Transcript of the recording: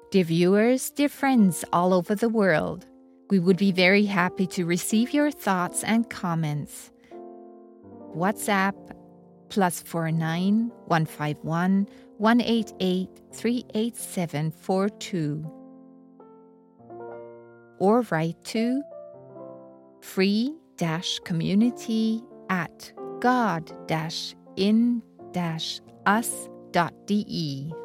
Dear viewers, dear friends all over the world, we would be very happy to receive your thoughts and comments. WhatsApp +49 151 188 38742 or write to free-community@god-in-us.de.